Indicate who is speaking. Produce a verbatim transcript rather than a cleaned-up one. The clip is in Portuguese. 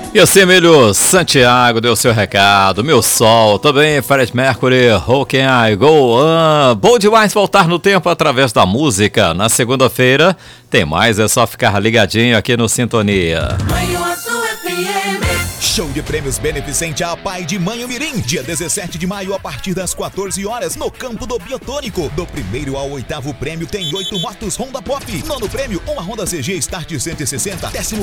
Speaker 1: E assim, Emílio Santiago deu seu recado, meu sol, também Fred Mercury, How Can I Go On? Bom demais voltar no tempo através da música. Na segunda-feira tem mais, é só ficar ligadinho aqui no Sintonia.
Speaker 2: Show de prêmios beneficente à Pai de Manho Mirim, dia dezessete de maio a partir das quatorze horas no campo do Biotônico. Do primeiro ao oitavo prêmio tem oito motos Honda Pop. Nono prêmio, uma Honda C G Start cento e sessenta. Décimo